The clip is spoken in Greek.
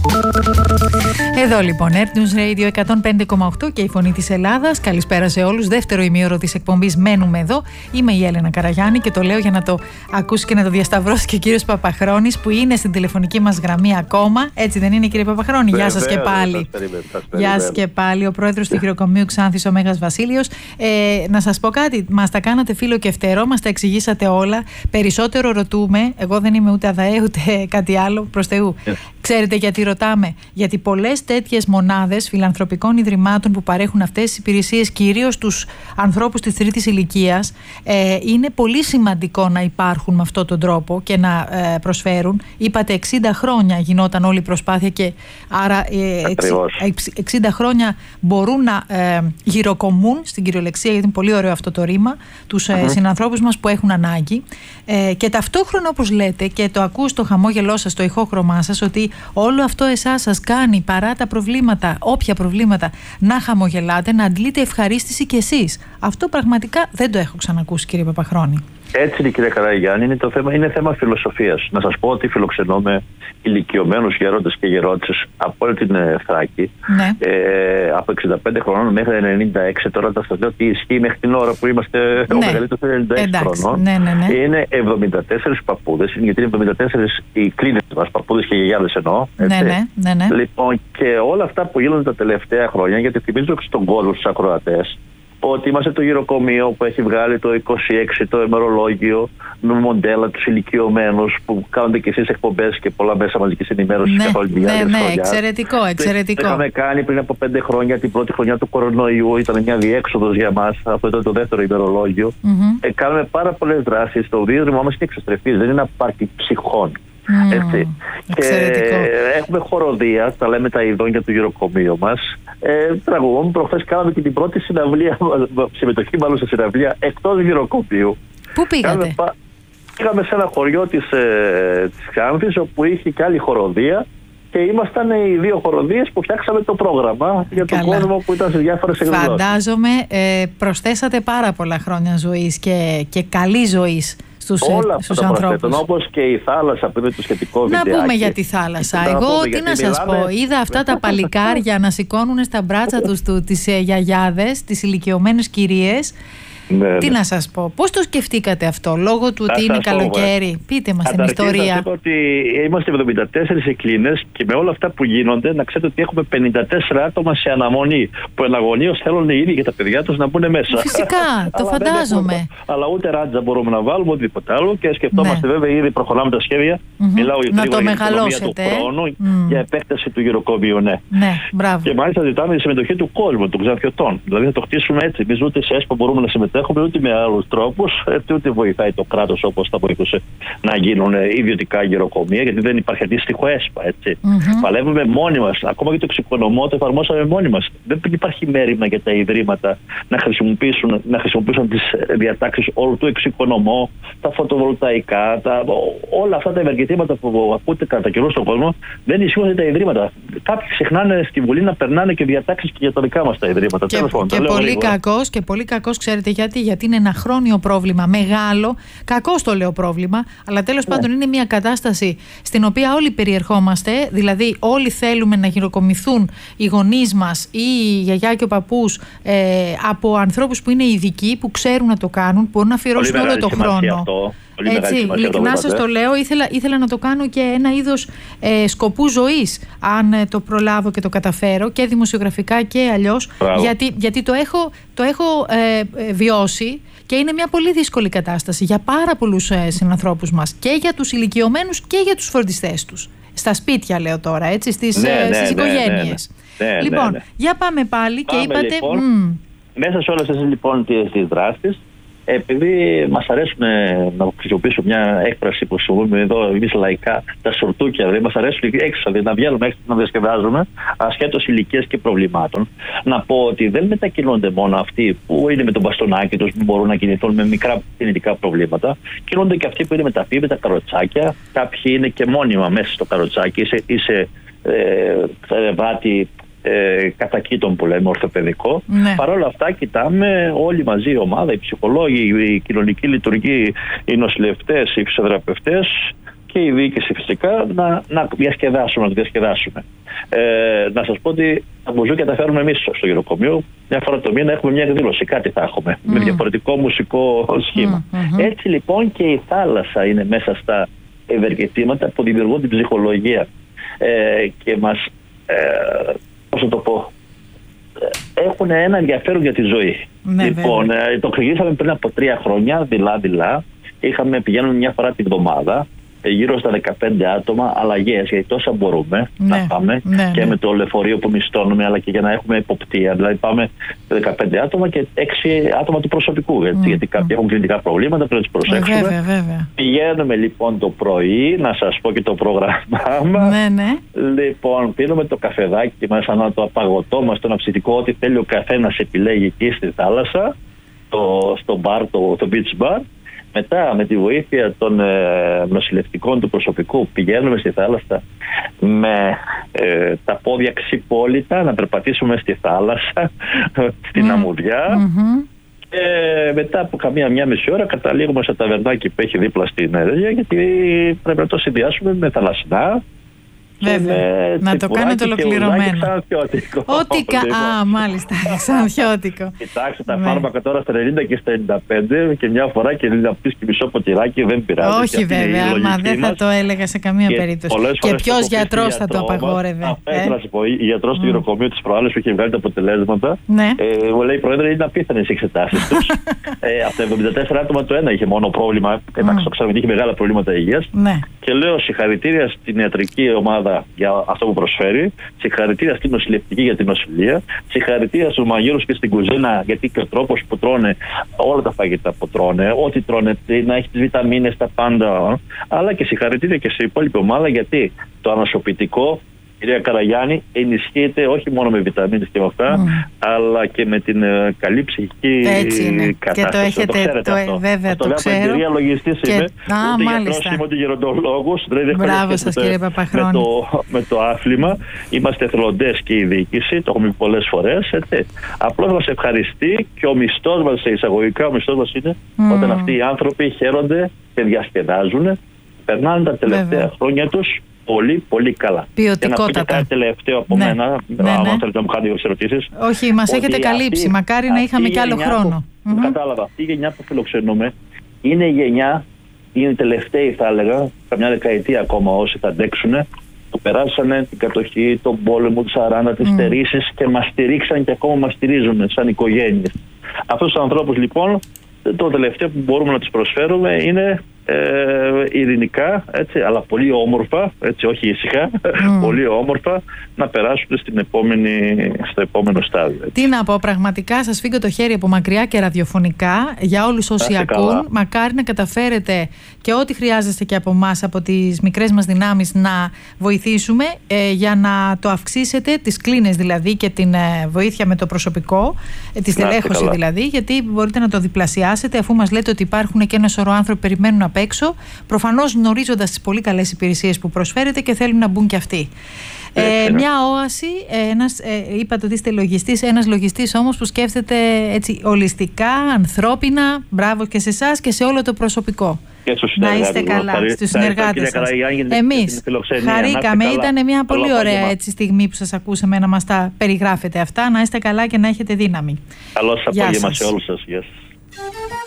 Εδώ λοιπόν, Earth News Radio 105,8 και η Φωνή της Ελλάδας. Καλησπέρα σε όλους. Δεύτερο ημίωρο της εκπομπής μένουμε εδώ. Είμαι η Έλενα Καραγιάννη και το λέω για να το ακούσει και να το διασταυρώσει και ο κύριος Παπαχρόνης που είναι στην τηλεφωνική μας γραμμή ακόμα. Έτσι δεν είναι, κύριε Παπαχρόνη? Γεια σας και πάλι. Γεια σας και πάλι. Ο πρόεδρος του χειροκομείου Ξάνθης, ο Μέγας Βασίλειος. Να σας πω κάτι. Μας τα κάνατε φίλο και φτερό, μας τα εξηγήσατε όλα. Περισσότερο ρωτούμε. Εγώ δεν είμαι ούτε ΑΔΑΕ ούτε κάτι άλλο, προς Θεού. Ξέρετε γιατί ρωτάμε? Γιατί πολλές τέτοιες μονάδες φιλανθρωπικών ιδρυμάτων που παρέχουν αυτές τις υπηρεσίες, κυρίως στους ανθρώπους της τρίτης ηλικίας, είναι πολύ σημαντικό να υπάρχουν με αυτόν τον τρόπο και να προσφέρουν. Είπατε 60 χρόνια γινόταν όλη η προσπάθεια και άρα 60 χρόνια μπορούν να γυροκομούν, στην κυριολεξία, γιατί είναι πολύ ωραίο αυτό το ρήμα, τους συνανθρώπους μας που έχουν ανάγκη. Και ταυτόχρονα, όπως λέτε, και το ακούω στο χαμόγελό σας, στο ηχόχρωμά σας, ότι όλο αυτό εσάς σας κάνει, παρά τα προβλήματα, όποια προβλήματα, να χαμογελάτε, να αντλείτε ευχαρίστηση κι εσείς. Αυτό πραγματικά δεν το έχω ξανακούσει, κύριε Παπαχρόνη. Έτσι είναι, κύριε Καραγιάννη, είναι θέμα φιλοσοφίας. Να σας πω ότι φιλοξενούμε ηλικιωμένους γέροντες και γερόντισσες από όλη την Θράκη, ναι. Από 65 χρονών μέχρι 96. Τώρα θα σας λέω ότι ισχύει μέχρι την ώρα που είμαστε, ναι. Ο μεγαλύτερος 96 χρονών. Ναι. Είναι 74 παππούδες, γιατί είναι 74 οι κλίνες μας, παππούδες και γιαγιάδες εννοώ. Ναι. Λοιπόν, και όλα αυτά που γίνονται τα τελευταία χρόνια, γιατί θυμίζω στον κόσμο, στους ακροατές, ότι είμαστε το γυροκομείο που έχει βγάλει το 26 το ημερολόγιο με μοντέλα τους ηλικιωμένους που κάνετε και εσείς εκπομπές και πολλά μέσα μαζικής ενημέρωσης καθ' όλη τη διάρκεια της χρονιάς. Εξαιρετικό. Το είχαμε κάνει πριν από 5 χρόνια, την πρώτη χρονιά του κορονοϊού, ήταν μια διέξοδος για μας, αυτό ήταν το δεύτερο ημερολόγιο. Κάναμε πάρα πολλές δράσεις, το ίδρυμά μας είναι εξωστρεφής, δεν είναι ένα πάρτι ψυχών. Έτσι. Και έχουμε χοροδία, τα λέμε τα ειδόνια του γυροκομείου μας. Τραγουδούμε, προχθές κάναμε και την πρώτη συναυλία, συμμετοχή μάλλον σε συναυλία εκτός γυροκομείου. Πού πήγατε? Πήγαμε σε ένα χωριό της Ξάνθης, όπου είχε και άλλη χοροδία. Και ήμασταν οι δύο χοροδίες που φτιάξαμε το πρόγραμμα για τον κόσμο που ήταν σε διάφορες εκδηλώσεις. Φαντάζομαι προσθέσατε πάρα πολλά χρόνια ζωής και καλή ζωής στους ανθρώπους. Όπως και η θάλασσα που είναι το σχετικό βιντεάκι. Να πούμε για τη θάλασσα. Εγώ τι να σας πω, είδα αυτά τα παλικάρια να σηκώνουν στα μπράτσα τους τις γιαγιάδες, τις ηλικιωμένες κυρίες. Ναι. Τι να σας πω, πώς το σκεφτήκατε αυτό, λόγω του ότι είναι καλοκαίρι? Πείτε μας την ιστορία. Θα πω ότι είμαστε 74 εκκλίνες και με όλα αυτά που γίνονται, να ξέρετε ότι έχουμε 54 άτομα σε αναμονή που εναγωνίως θέλουν οι ίδιοι και τα παιδιά τους να μπουν μέσα. Φυσικά, το φαντάζομαι. Αλλά ούτε ράτζα μπορούμε να βάλουμε, ούτε τίποτα άλλο, και σκεφτόμαστε βέβαια, ήδη προχωράμε τα σχέδια. Μιλάω για την οικονομία του χρόνου, για επέκταση του γυροκομείου, ναι. Και μάλιστα ζητάμε τη συμμετοχή του κόσμου, των Ξανθιωτών. Δηλαδή θα το χτίσουμε έτσι. Εμείς ούτε σε ΕΣΠΑ μπορούμε να συμμετέχουμε, ούτε με άλλους τρόπους, ούτε βοηθάει το κράτος όπως θα βοηθούσε να γίνουν ιδιωτικά γυροκομεία, γιατί δεν υπάρχει αντίστοιχο ΕΣΠΑ. Παλεύουμε μόνοι μας. Ακόμα και το εξοικονομώ το εφαρμόσαμε μόνοι μας. Δεν υπάρχει μέριμνα για τα ιδρύματα να χρησιμοποιήσουν τις διατάξεις όλου του εξοικονομώ, τα φωτοβολταϊκά, όλα αυτά τα ευεργετήματα που ακούτε κατά καιρό στον κόσμο, δεν ισχύουν για τα ιδρύματα. Κάποιοι ξεχνάνε στη Βουλή να περνάνε και διατάξεις και για τα δικά μας τα ιδρύματα. Και πολύ κακός, ξέρετε γιατί είναι ένα χρόνιο πρόβλημα, μεγάλο, κακώς το λέω πρόβλημα, αλλά τέλος πάντων είναι μια κατάσταση στην οποία όλοι περιερχόμαστε, δηλαδή όλοι θέλουμε να γυροκομηθούν οι γονείς μας ή η γιαγιά και ο παππούς από ανθρώπους που είναι ειδικοί, που ξέρουν να το κάνουν, που μπορούν να αφιερώσουν όλο το χρόνο. Έτσι, ειλικρινά σας το λέω, ήθελα να το κάνω και ένα είδος σκοπού ζωής, αν το προλάβω και το καταφέρω, και δημοσιογραφικά και αλλιώς, γιατί το έχω βιώσει και είναι μια πολύ δύσκολη κατάσταση για πάρα πολλούς συνανθρώπους μας, και για τους ηλικιωμένους και για τους φροντιστές τους. Στα σπίτια λέω τώρα, έτσι, στις οικογένειες. Λοιπόν, για πάμε πάλι και είπατε... Λοιπόν, μέσα σε όλες αυτές λοιπόν τις δράσεις, επειδή μας αρέσουν να χρησιμοποιήσουμε μια έκφραση που χρησιμοποιούμε εδώ εμείς λαϊκά, τα σορτούκια, δηλαδή μας αρέσουν έξω, δηλαδή να βγαίνουμε έξω να διασκεδάζουμε, ασχέτως ηλικίας και προβλημάτων. Να πω ότι δεν μετακινούνται μόνο αυτοί που είναι με τον μπαστονάκι τους, που μπορούν να κινηθούν με μικρά κινητικά προβλήματα. Κινούνται και αυτοί που είναι με τα φύλλα, με τα καροτσάκια. Κάποιοι είναι και μόνιμα μέσα στο καροτσάκι, είσαι βάτη κατακήτων που λέμε, ορθοπαιδικό. Παρ' όλα αυτά κοιτάμε όλοι μαζί, η ομάδα, οι ψυχολόγοι, οι κοινωνικοί λειτουργοί, οι νοσηλευτές, οι φυσιοθεραπευτές, και η διοίκηση φυσικά να διασκεδάσουμε. Να σας πω ότι τα μπουζούκια τα φέρουμε εμείς στο γυροκομείο. Μια φορά το μήνα έχουμε μια εκδήλωση, κάτι θα έχουμε, με διαφορετικό μουσικό σχήμα. Έτσι λοιπόν και η θάλασσα είναι μέσα στα ευεργετήματα που δημιουργούν την ψυχολογία και μας, πώς θα το πω, έχουν ένα ενδιαφέρον για τη ζωή. Λοιπόν, το ξεκινήσαμε πριν από 3 χρόνια, δειλά-δειλά. Πηγαίνουμε μια φορά την εβδομάδα, γύρω στα 15 άτομα, αλλαγές, γιατί τόσα μπορούμε να πάμε και με το λεωφορείο που μισθώνουμε, αλλά και για να έχουμε υποπτία. Δηλαδή πάμε 15 άτομα και 6 άτομα του προσωπικού, γιατί κάποιοι έχουν κλινικά προβλήματα, πρέπει να τους προσέξουμε. Πηγαίνουμε λοιπόν το πρωί, να σας πω και το πρόγραμμά μας. Λοιπόν, πίνουμε το καφεδάκι μας, το απαγωτό μας, το ναψιτικό, ό,τι θέλει ο καθένας επιλέγει εκεί στη θάλασσα, στο μπαρ, το beach bar. Μετά με τη βοήθεια των νοσηλευτικών του προσωπικού πηγαίνουμε στη θάλασσα με τα πόδια ξυπόλυτα να περπατήσουμε στη θάλασσα, στην αμμουδιά. Και μετά από μία μισή ώρα καταλήγουμε στο ταβερνάκι που έχει δίπλα στην Ερέγεια, γιατί πρέπει να το συνδυάσουμε με θαλασσινά. Βέβαια. Να το κάνετε ολοκληρωμένο. Μάλιστα, ξανθιώτικο. Κοιτάξτε, τα φάρμακα τώρα στα 90 και στα 95 και μια φορά και να πεις και μισό ποτηράκι δεν πειράζει. Όχι βέβαια, μα δεν θα το έλεγα σε καμία περίπτωση. Και ποιος γιατρός θα το απαγόρευε. Να σου πω, η γιατρός του γυροκομείου της προάλλες που είχε βγάλει τα αποτελέσματα, μου λέει, Πρόεδρε, είναι απίθανες οι εξετάσεις τους. Από τα 74 άτομα το ένα είχε μόνο πρόβλημα. Εντάξει, το ξέρουμε ότι είχε μεγάλα προβλήματα υγείας. Και λέω συγχαρητήρια στην ιατρική ομάδα για αυτό που προσφέρει, συγχαρητήρια στην νοσηλευτική για την νοσηλεία, συγχαρητήρια στους μαγείρους και στην κουζίνα, γιατί και ο τρόπος που τρώνε όλα τα φαγητά που τρώνε, ό,τι τρώνε, να έχει τις βιταμίνες, τα πάντα, αλλά και συγχαρητήρια και στην υπόλοιπη ομάδα, γιατί το ανασωπητικό, κυρία Καραγιάννη, ενισχύεται όχι μόνο με βιταμίνες και με αυτά, αλλά και με την καλή ψυχική κατάσταση. Και το έχετε, βέβαια, το ξέρω. Από εμπειρία λογιστής είμαι, ούτε γιατρός είμαι, ούτε γεροντολόγος. Μπράβο σας, κύριε Παπαχρόνη. Με το άθλημα, είμαστε εθελοντές και η διοίκηση, το έχουμε πει πολλές φορές. Απλώς μας ευχαριστεί και ο μισθός μας, σε εισαγωγικά, ο μισθός μας είναι όταν αυτοί οι άνθρωποι χαίρονται και διασκεδάζουν, περνάνε τα τελευταία χρόνια τους πολύ, πολύ καλά. Ποιοτικότατα. Και να πείτε κάτι τελευταίο από μένα, αν θέλετε να μου κάνετε ερωτήσεις. Όχι, μας έχετε καλύψει. Μακάρι να είχαμε κι άλλο χρόνο. Κατάλαβα. Αυτή η γενιά που φιλοξενούμε είναι η γενιά, είναι τελευταίοι θα έλεγα, καμιά δεκαετία ακόμα όσοι θα αντέξουν, που περάσανε την κατοχή, τον πόλεμο, τους 40, τις στερήσεις και μας στηρίξαν και ακόμα μας στηρίζουν σαν οικογένειες. Αυτούς τους ανθρώπους λοιπόν, το τελευταίο που μπορούμε να τους προσφέρουμε είναι ειρηνικά, έτσι, αλλά πολύ όμορφα, έτσι, όχι ήσυχα, πολύ όμορφα να περάσουν στο επόμενο στάδιο. Έτσι. Τι να πω, πραγματικά σας φύγω το χέρι από μακριά και ραδιοφωνικά για όλους όσοι ακούν. Μακάρι να καταφέρετε και ό,τι χρειάζεστε και από εμάς, από τις μικρές μας δυνάμεις, να βοηθήσουμε για να το αυξήσετε, τις κλίνες δηλαδή και την βοήθεια με το προσωπικό, τη στελέχωση δηλαδή, γιατί μπορείτε να το διπλασιάσετε, αφού μας λέτε ότι υπάρχουν και ένα σωρό άνθρωποι που περιμένουν απ' έξω, προφανώς γνωρίζοντας τις πολύ καλές υπηρεσίες που προσφέρετε και θέλουν να μπουν και αυτοί. Μια όαση, είπατε ότι είστε λογιστής, ένας λογιστής όμως που σκέφτεται έτσι ολιστικά, ανθρώπινα. Μπράβο και σε εσάς και σε όλο το προσωπικό. Να είστε καλά, στους συνεργάτες σας. Εμείς χαρήκαμε, ήταν μια πολύ ωραία έτσι στιγμή που σας ακούσαμε να μας τα περιγράφετε αυτά. Να είστε καλά και να έχετε δύναμη. Καλώς απόγευμα σε όλους σας.